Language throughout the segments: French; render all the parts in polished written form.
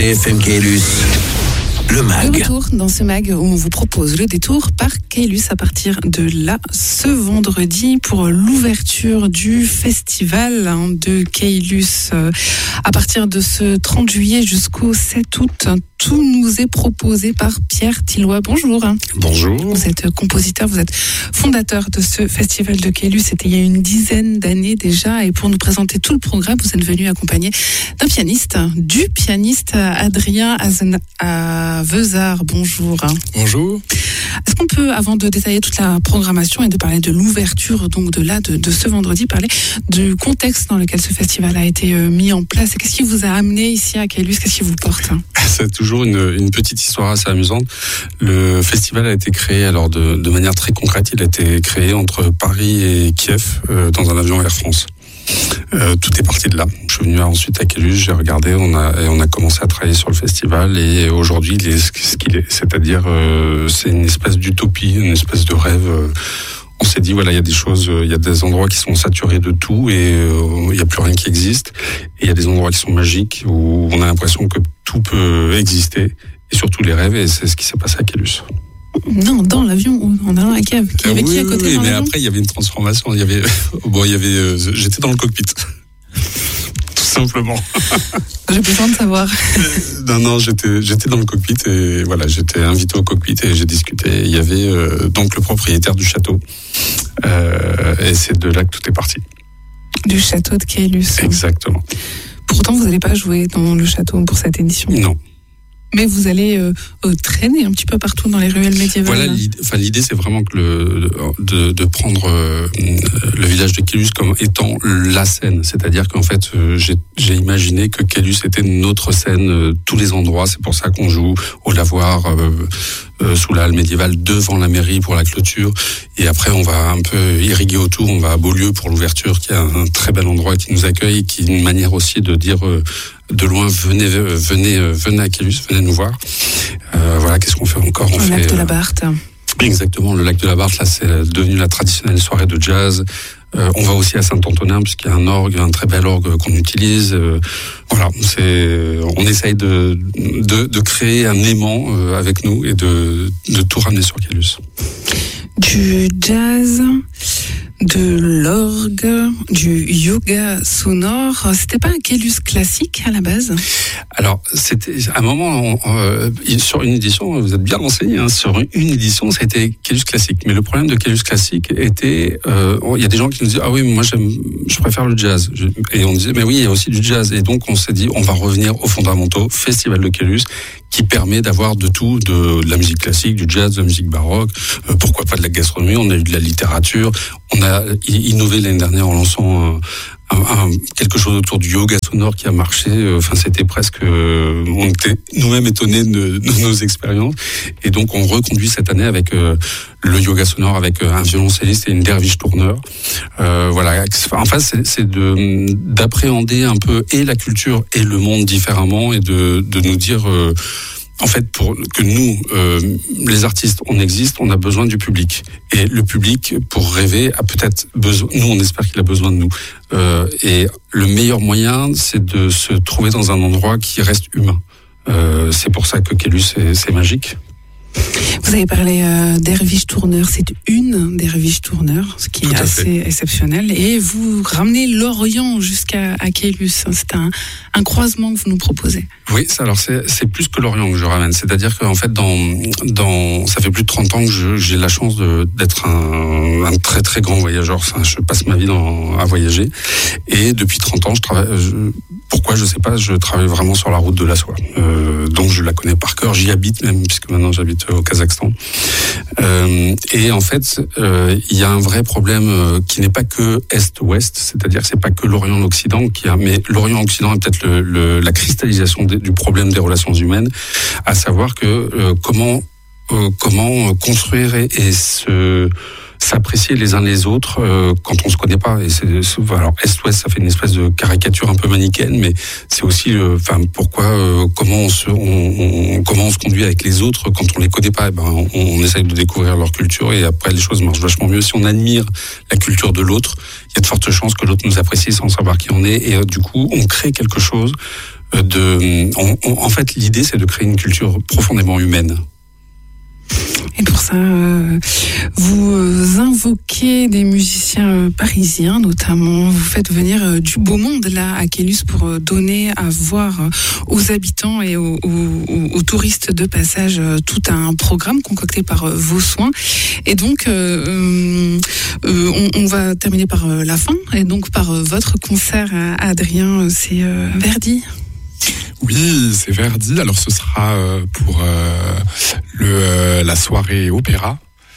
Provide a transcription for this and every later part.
FM Caylus, le MAG. De retour dans ce MAG où on vous propose le détour par Caylus à partir de là, ce vendredi, pour l'ouverture du festival de Caylus. À partir de ce 30 juillet jusqu'au 7 août, tout nous est proposé par Pierre Tilloy. Bonjour. Bonjour. Vous êtes compositeur, vous êtes fondateur de ce festival de Caylus. C'était il y a une dizaine d'années déjà. Et pour nous présenter tout le programme, vous êtes venu accompagné du pianiste Adrien Avezard. Bonjour. Bonjour. Est-ce qu'on peut, avant de détailler toute la programmation et de parler de l'ouverture donc de ce vendredi, parler du contexte dans lequel ce festival a été mis en place? Et qu'est-ce qui vous a amené ici à Caylus? Qu'est-ce qui vous porte? C'est toujours une petite histoire assez amusante. Le festival a été créé alors de manière très concrète. Il a été créé entre Paris et Kiev dans un avion Air France. Tout est parti de là. Je suis venu ensuite à Caylus, j'ai regardé, on a commencé à travailler sur le festival et aujourd'hui il est ce qu'il est. C'est-à-dire c'est une espèce d'utopie, une espèce de rêve. On s'est dit voilà, il y a des choses, il y a des endroits qui sont saturés de tout et il n'y a plus rien qui existe. Et il y a des endroits qui sont magiques où on a l'impression que tout peut exister et surtout les rêves, et c'est ce qui s'est passé à Caylus. Non, dans l'avion, en allant à Kiev. Il y avait qui à côté? Oui, dans mais l'avion? après il y avait une transformation. J'étais dans le cockpit. Tout simplement. J'ai besoin de savoir. Non, j'étais dans le cockpit et voilà, j'étais invité au cockpit et j'ai discuté. Il y avait donc le propriétaire du château et c'est de là que tout est parti. Du château de Caylus. Exactement. Pourtant, vous n'allez pas jouer dans le château pour cette édition. Non. Mais vous allez traîner un petit peu partout dans les ruelles médiévales. Voilà, l'idée c'est vraiment que de prendre le village de Caylus comme étant la scène. C'est-à-dire qu'en fait, j'ai imaginé que Caylus était notre scène, tous les endroits. C'est pour ça qu'on joue au lavoir, sous la halle médiévale, devant la mairie pour la clôture. Et après, on va un peu irriguer autour. On va à Beaulieu pour l'ouverture, qui est un très bel endroit qui nous accueille, qui est une manière aussi de dire de loin, venez à Caylus, venez nous voir. Voilà, qu'est-ce qu'on fait encore? Le lac de la Barthe. Exactement, le lac de la Barthe, là, c'est devenu la traditionnelle soirée de jazz. On va aussi à Saint-Antonin, puisqu'il y a un très bel orgue qu'on utilise. Voilà, on essaye de créer un aimant avec nous et de tout ramener sur Caylus. Du jazz, de l'orgue, du yoga sonore. C'était pas un Caylus classique à la base? Alors, c'était à un moment sur une édition, vous êtes bien renseigné, hein, sur une édition, c'était Caylus classique. Mais le problème de Caylus classique était, il y a des gens qui nous disent ah oui, moi je préfère le jazz. Et on disait mais oui, il y a aussi du jazz. Et donc on s'est dit on va revenir aux fondamentaux, festival de Caylus, qui permet d'avoir de tout, de la musique classique, du jazz, de la musique baroque, pourquoi pas de la gastronomie, on a eu de la littérature, on a innové l'année dernière en lançant quelque chose autour du yoga sonore qui a marché. Enfin, c'était presque, on était nous-mêmes étonnés de nos expériences. Et donc, on reconduit cette année avec le yoga sonore avec un violoncelliste et une derviche tourneur. Voilà. Enfin, c'est d'appréhender un peu et la culture et le monde différemment et de nous dire. En fait, pour que nous, les artistes, on existe, on a besoin du public. Et le public, pour rêver, a peut-être besoin. Nous, on espère qu'il a besoin de nous. Et le meilleur moyen, c'est de se trouver dans un endroit qui reste humain. C'est pour ça que Caylus, c'est magique. Vous avez parlé d'Herviche Tourneur, c'est une d'Herviche Tourneur, ce qui est assez exceptionnel. Et vous ramenez l'Orient jusqu'à Caylus. C'est un croisement que vous nous proposez. Oui, alors c'est plus que l'Orient que je ramène. C'est-à-dire qu'en fait, ça fait plus de 30 ans que j'ai la chance d'être un très très grand voyageur. Enfin, je passe ma vie à voyager. Et depuis 30 ans, je travaille. Pourquoi, je sais pas, je travaille vraiment sur la route de la soie. Donc je la connais par cœur, j'y habite même, puisque maintenant j'habite au Kazakhstan. Et en fait, il y a un vrai problème qui n'est pas que Est-Ouest, c'est-à-dire que c'est pas que l'Orient-Occident mais l'Orient-Occident est peut-être la cristallisation du problème des relations humaines, à savoir que comment construire et s'apprécier les uns les autres quand on se connaît pas. Et alors Est-Ouest, ça fait une espèce de caricature un peu manichéenne, mais c'est aussi comment on se conduit avec les autres quand on les connaît pas. On essaye de découvrir leur culture et après les choses marchent vachement mieux si on admire la culture de l'autre. Il y a de fortes chances que l'autre nous apprécie sans savoir qui on est et du coup on crée quelque chose En fait, l'idée, c'est de créer une culture profondément humaine. Et pour ça, vous invoquez des musiciens parisiens, notamment. Vous faites venir du beau monde là à Caylus pour donner à voir aux habitants et aux touristes de passage tout un programme concocté par vos soins. Et donc, on va terminer par la fin, et donc par votre concert à Adrien, c'est Verdi. Oui, c'est Verdi. Alors ce sera pour la soirée opéra.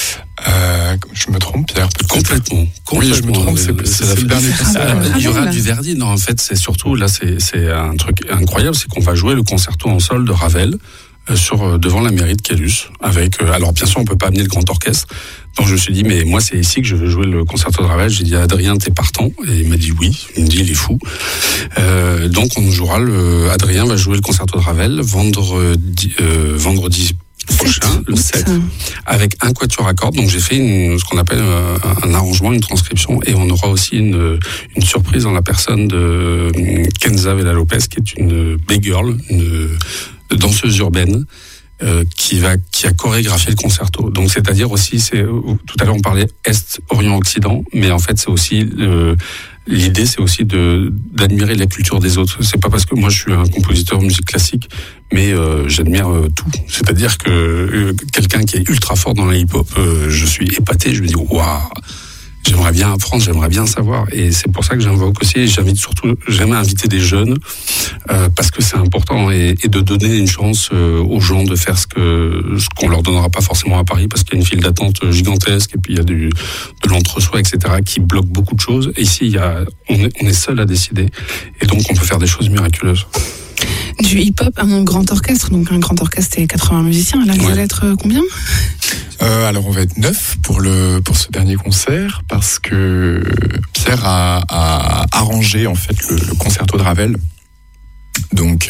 Je me trompe, Pierre? Complètement. Oui, je me trompe. C'est le dernier concert. Il y aura du Verdi. Non, en fait, c'est surtout là, c'est un truc incroyable, c'est qu'on va jouer le concerto en sol de Ravel devant la mairie de Caylus. Avec, alors bien sûr, on peut pas amener le grand orchestre. Donc je me suis dit, mais moi c'est ici que je veux jouer le concerto de Ravel. J'ai dit à Adrien, t'es partant? Et il m'a dit oui. Il me dit, il est fou. Donc on jouera Adrien va jouer le concerto de Ravel vendredi prochain, le 7, avec un quatuor à cordes. Donc j'ai fait ce qu'on appelle un arrangement, une transcription, et on aura aussi une surprise dans la personne de Kenza Vela-Lopez, qui est une big girl, une danseuse urbaine, qui a chorégraphié le concerto. Donc c'est-à-dire aussi, tout à l'heure on parlait Est, Orient, Occident, mais en fait c'est aussi l'idée, c'est aussi d'admirer la culture des autres. C'est pas parce que moi je suis un compositeur de musique classique, mais j'admire tout. C'est-à-dire que quelqu'un qui est ultra fort dans la hip-hop, je suis épaté. Je me dis waouh, j'aimerais bien apprendre, j'aimerais bien savoir. Et c'est pour ça que j'invoque aussi. Et j'aime inviter des jeunes parce que c'est important, et de donner une chance aux gens de faire ce qu'on leur donnera pas forcément à Paris, parce qu'il y a une file d'attente gigantesque, et puis il y a de l'entre-soi, etc., qui bloque beaucoup de choses. Et ici, on est seul à décider, et donc on peut faire des choses miraculeuses. Du hip-hop, un grand orchestre, donc un grand orchestre, c'est 80 musiciens. Là, vous allez être combien? Alors on va être 9 pour ce dernier concert, parce que Pierre a arrangé en fait le concerto de Ravel. Donc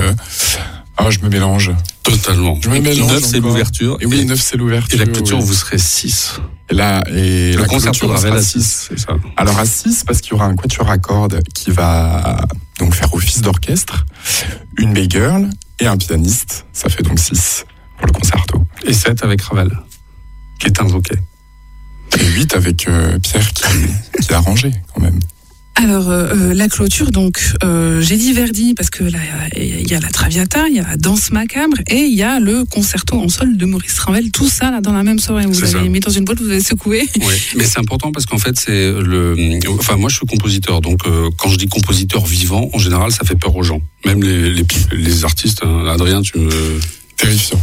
je me mélange totalement. Je me mélange. 9 c'est l'ouverture. Et oui, 9 c'est l'ouverture. Et la clôture, vous serez 6. Et le concerto de Ravel à 6, c'est ça. Alors à 6, parce qu'il y aura un quatuor à cordes qui va donc faire office d'orchestre, une big girl et un pianiste. Ça fait donc 6 pour le concerto. Et 7 avec Ravel, qui est invoqué. Et 8 avec Pierre qui a arrangé quand même. Alors, la clôture, donc, j'ai dit Verdi parce que là, il y a la Traviata, il y a la danse macabre, et il y a le concerto en sol de Maurice Ravel, tout ça là dans la même soirée. Vous l'avez mis dans une boîte, vous avez secoué. Oui, mais c'est important parce qu'en fait, moi je suis compositeur, donc quand je dis compositeur vivant, en général, ça fait peur aux gens. Même les artistes, Adrien, tu me... Terrifiant.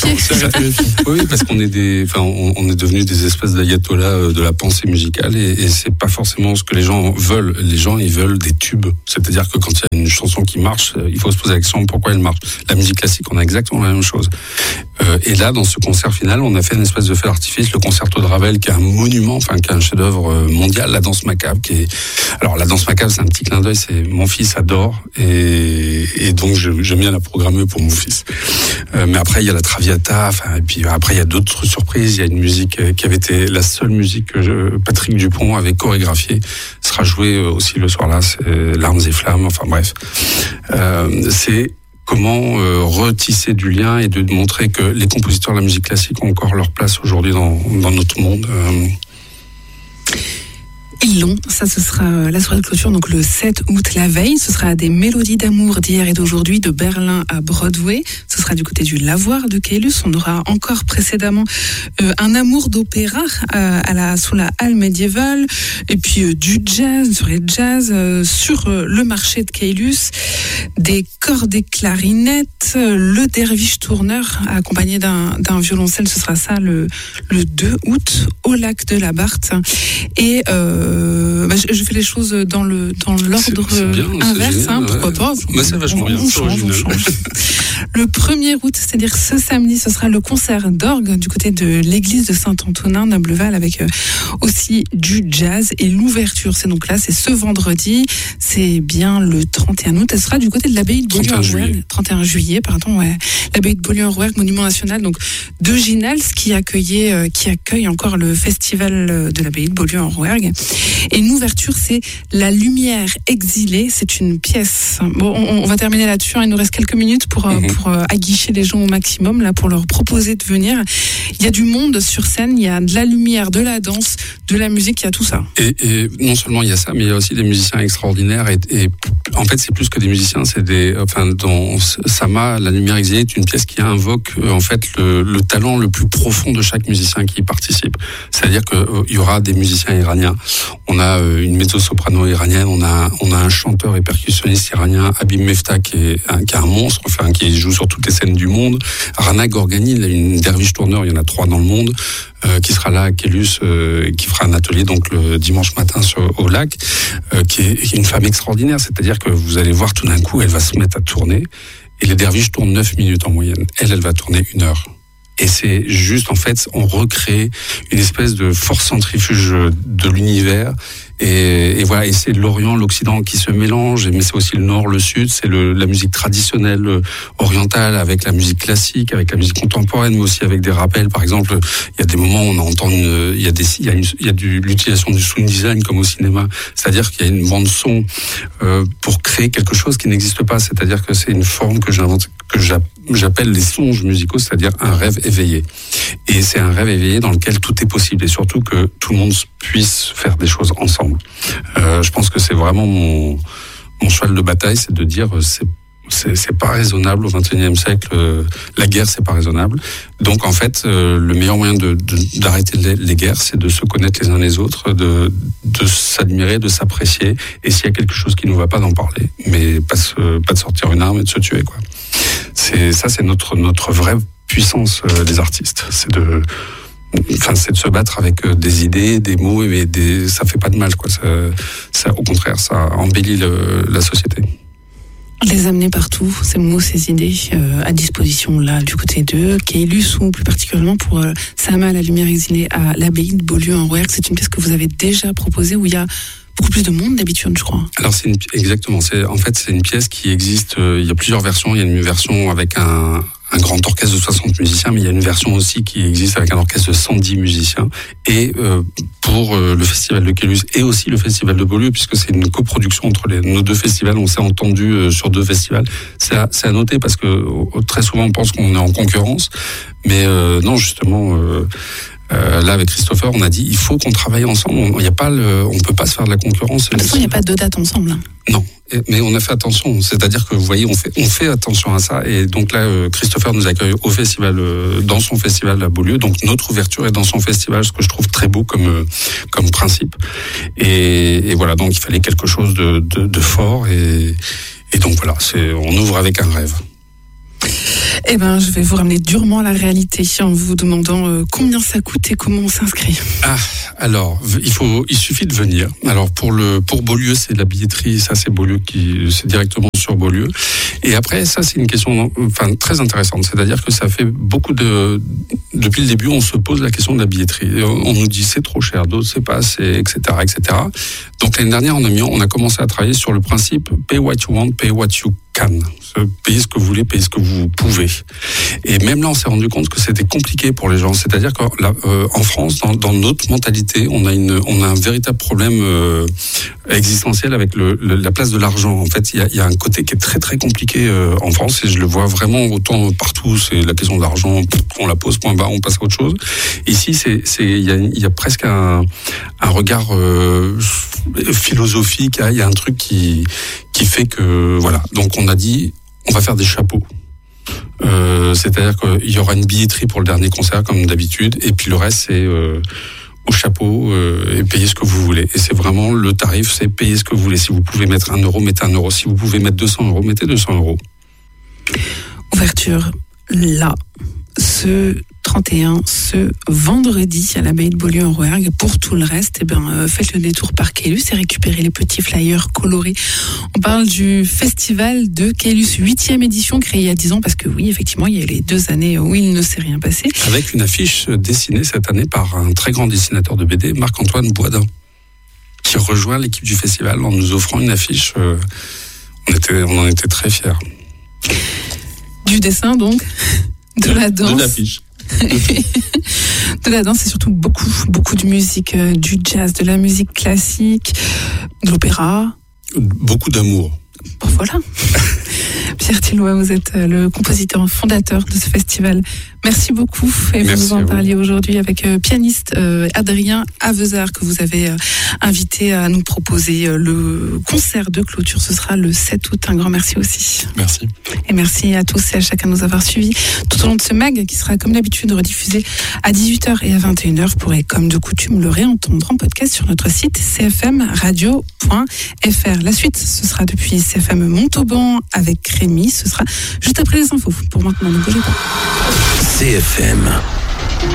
Oui, parce qu'on est on est devenus des espèces d'ayatollahs de la pensée musicale, et c'est pas forcément ce que les gens veulent. Les gens, ils veulent des tubes. C'est-à-dire que quand il y a une chanson qui marche, il faut se poser la question pourquoi elle marche. La musique classique, on a exactement la même chose. Et là, dans ce concert final, on a fait une espèce de feu d'artifice, le concerto de Ravel, qui est un monument, qui est un chef-d'œuvre mondial. La danse macabre, alors la danse macabre, c'est un petit clin d'œil. C'est mon fils adore, et donc j'aime bien la programmer pour mon fils. Mais après, il y a la Traviata, et puis après, il y a d'autres surprises. Il y a une musique qui avait été la seule musique que Patrick Dupont avait chorégraphiée, sera jouée aussi le soir-là, c'est Larmes et Flammes, bref. C'est comment retisser du lien et de montrer que les compositeurs de la musique classique ont encore leur place aujourd'hui dans notre monde. Ils l'ont, ça ce sera la soirée de clôture, donc le 7 août, la veille. Ce sera des mélodies d'amour d'hier et d'aujourd'hui, de Berlin à Broadway. Ce sera du côté du Lavoir de Caylus. On aura encore précédemment un amour d'opéra sous la halle médiévale, et puis du jazz, une soirée de jazz sur le marché de Caylus, des cordes et clarinettes, le derviche tourneur accompagné d'un violoncelle. Ce sera ça le 2 août au lac de la Barthe. Et je fais les choses dans l'ordre inverse, pourquoi pas. C'est vachement bien. On change. Le 1er août, c'est-à-dire ce samedi, ce sera le concert d'orgue du côté de l'église de Saint-Antonin Nobleval avec aussi du jazz. Et l'ouverture, c'est donc là, c'est ce vendredi. C'est bien le 31 août. Elle sera du côté de l'abbaye de Beaulieu-en-Rouergue. 31 juillet, pardon, ouais. L'abbaye de Beaulieu-en-Rouergue, monument national, donc de Ginals, qui accueille encore le festival de l'abbaye de Beaulieu-en-Rouergue. Et une ouverture, c'est La Lumière exilée. C'est une pièce. Bon, on va terminer là-dessus. Il nous reste quelques minutes pour aguicher les gens au maximum, là, pour leur proposer de venir. Il y a du monde sur scène, il y a de la lumière, de la danse, de la musique, il y a tout ça. Et non seulement il y a ça, mais il y a aussi des musiciens extraordinaires. Et en fait, c'est plus que des musiciens, c'est dans Sama, La Lumière exilée est une pièce qui invoque en fait le talent le plus profond de chaque musicien qui y participe. C'est-à-dire qu'il y aura des musiciens iraniens. On a une mezzo-soprano iranienne, on a un chanteur et percussionniste iranien, Habib Mefta, qui est un monstre, enfin qui joue sur toutes les scènes du monde. Rana Gorgani, une derviche tourneur, il y en a 3 dans le monde, qui sera là à Caylus, qui fera un atelier donc le dimanche matin au lac, qui est une femme extraordinaire. C'est-à-dire que vous allez voir tout d'un coup, elle va se mettre à tourner, et les derviches tournent 9 minutes en moyenne. Elle va tourner 1 heure. Et c'est juste, en fait, on recrée une espèce de force centrifuge de l'univers. Et voilà, et c'est l'Orient, l'Occident qui se mélangent, mais c'est aussi le Nord, le Sud, c'est la musique traditionnelle orientale avec la musique classique, avec la musique contemporaine, mais aussi avec des rappels. Par exemple, il y a des moments où on entend il y a l'utilisation du sound design comme au cinéma. C'est-à-dire qu'il y a une bande son pour créer quelque chose qui n'existe pas. C'est-à-dire que c'est une forme que j'appelle les songes musicaux, c'est-à-dire un rêve éveillé. Et c'est un rêve éveillé dans lequel tout est possible et surtout que tout le monde puisse faire des choses ensemble. Je pense que c'est vraiment mon cheval de bataille, c'est de dire c'est pas raisonnable au XXIe siècle, la guerre c'est pas raisonnable. Donc en fait, le meilleur moyen d'arrêter les guerres, c'est de se connaître les uns les autres, de s'admirer, de s'apprécier, et s'il y a quelque chose qui nous va pas, d'en parler, mais pas de sortir une arme et de se tuer, quoi. C'est notre vraie puissance des artistes, c'est de se battre avec des idées, des mots, mais ça fait pas de mal, quoi. Ça, au contraire, ça embellit la société. Les amener partout, ces mots, ces idées, à disposition là du côté de Caylus, ou plus particulièrement pour Sama, La Lumière exilée à l'abbaye de Beaulieu-en-Rouergue. C'est une pièce que vous avez déjà proposée, où il y a beaucoup plus de monde d'habitude, je crois. Alors exactement, c'est une pièce qui existe, il y a plusieurs versions. Il y a une version avec un grand orchestre de 60 musiciens, mais il y a une version aussi qui existe avec un orchestre de 110 musiciens. Et pour le festival de Caylus et aussi le festival de Beaulieu, puisque c'est une coproduction entre nos 2 festivals, on s'est entendu sur 2 festivals. C'est à noter parce que très souvent on pense qu'on est en concurrence, mais non, justement. Là, avec Christopher, on a dit il faut qu'on travaille ensemble. On peut pas se faire de la concurrence. De toute façon, il n'y a pas 2 dates ensemble. Non, mais on a fait attention. C'est-à-dire que vous voyez, on fait attention à ça. Et donc là, Christopher nous accueille au festival, dans son festival à Beaulieu. Donc notre ouverture est dans son festival, ce que je trouve très beau comme principe. Et voilà, donc il fallait quelque chose de fort. Et donc voilà, on ouvre avec un rêve. Eh ben, je vais vous ramener durement à la réalité en vous demandant combien ça coûte et comment on s'inscrit. Alors, il suffit de venir. Alors, pour Beaulieu, c'est la billetterie, ça c'est Beaulieu c'est directement sur Beaulieu. Et après, ça c'est une question, très intéressante. C'est-à-dire que ça fait beaucoup depuis le début, on se pose la question de la billetterie. On nous dit c'est trop cher, d'autres c'est pas assez, etc., etc. Donc l'année dernière, on a commencé à travailler sur le principe pay what you want, pay what you can. Payez ce que vous voulez, payez ce que vous pouvez. Et même là, on s'est rendu compte que c'était compliqué pour les gens. C'est-à-dire qu'en France, dans notre mentalité, on a un véritable problème existentiel avec la place de l'argent. En fait, il y a un côté qui est très très compliqué en France, et je le vois vraiment autant partout. C'est la question de l'argent, on la pose, point barre, on passe à autre chose. Ici, il y a presque un regard philosophique. Il y a un truc qui fait que voilà. Donc on a dit, on va faire des chapeaux. C'est-à-dire qu'il y aura une billetterie pour le dernier concert comme d'habitude, et puis le reste c'est au chapeau et payez ce que vous voulez. Et c'est vraiment le tarif, c'est payer ce que vous voulez. Si vous pouvez mettre 1 euro, mettez 1 euro. Si vous pouvez mettre 200 euros, mettez 200 euros. Ouverture là, ce 31 ce vendredi à l'abbaye de Beaulieu en Rouergue. Pour tout le reste, faites le détour par Caylus et récupérez les petits flyers colorés. On parle du festival de Caylus, 8e édition, créée il y a 10 ans, parce que oui, effectivement, il y a les 2 années où il ne s'est rien passé. Avec une affiche dessinée cette année par un très grand dessinateur de BD, Marc-Antoine Boisdin, qui rejoint l'équipe du festival en nous offrant une affiche. On en était très fiers. Du dessin, donc, de la danse. De l'affiche. De la danse, c'est surtout beaucoup de musique, du jazz, de la musique classique, de l'opéra. Beaucoup d'amour. Bon, voilà. Pierre Tilloy, vous êtes le compositeur fondateur de ce festival. Merci beaucoup. Et vous nous en parliez aujourd'hui avec pianiste Adrien Avezard, que vous avez invité à nous proposer le concert de clôture. Ce sera le 7 août. Un grand merci aussi. Merci. Et merci à tous et à chacun de nous avoir suivis tout au long de ce mag qui sera comme d'habitude rediffusé à 18h et à 21h. Vous pourrez comme de coutume le réentendre en podcast sur notre site cfmradio.fr. La suite, ce sera depuis CFM Montauban avec Rémi. Ce sera juste après les infos. Pour maintenant, ne bougez pas. CFM.